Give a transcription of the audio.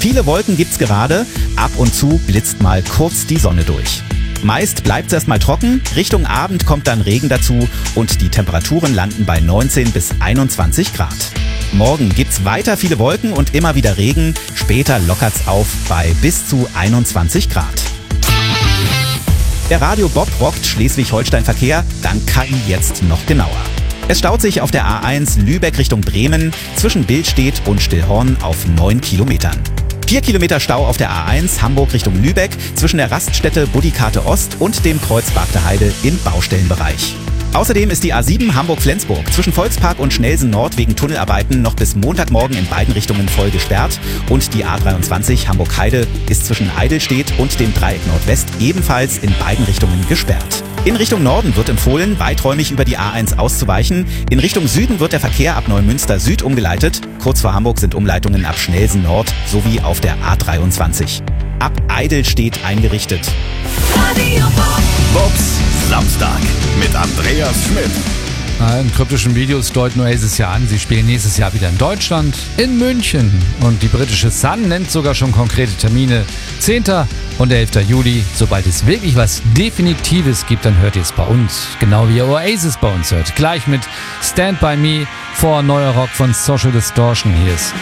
Viele Wolken gibt's gerade, ab und zu blitzt mal kurz die Sonne durch. Meist bleibt's erstmal trocken, Richtung Abend kommt dann Regen dazu und die Temperaturen landen bei 19 bis 21 Grad. Morgen gibt's weiter viele Wolken und immer wieder Regen, später lockert's auf bei bis zu 21 Grad. Der Radio Bob rockt Schleswig-Holstein-Verkehr dank KI jetzt noch genauer. Es staut sich auf der A1 Lübeck Richtung Bremen zwischen Billstedt und Stillhorn auf 9 Kilometern. 4 Kilometer Stau auf der A1 Hamburg Richtung Lübeck zwischen der Raststätte Buddikate Ost und dem Kreuz Bagder Heide im Baustellenbereich. Außerdem ist die A7 Hamburg-Flensburg zwischen Volkspark und Schnelsen Nord wegen Tunnelarbeiten noch bis Montagmorgen in beiden Richtungen voll gesperrt und die A23 Hamburg-Heide ist zwischen Eidelstedt und dem Dreieck Nordwest ebenfalls in beiden Richtungen gesperrt. In Richtung Norden wird empfohlen, weiträumig über die A1 auszuweichen. In Richtung Süden wird der Verkehr ab Neumünster Süd umgeleitet. Kurz vor Hamburg sind Umleitungen ab Schnelsen Nord sowie auf der A23. Ab Eidelstedt eingerichtet. Bobs Samstag mit Andreas Schmidt. In kryptischen Videos deuten Oasis ja an, sie spielen nächstes Jahr wieder in Deutschland, in München. Und die britische Sun nennt sogar schon konkrete Termine. 10. und 11. Juli. Sobald es wirklich was Definitives gibt, dann hört ihr es bei uns. Genau wie ihr Oasis bei uns hört. Gleich mit Stand By Me vor neuer Rock von Social Distortion. Hier ist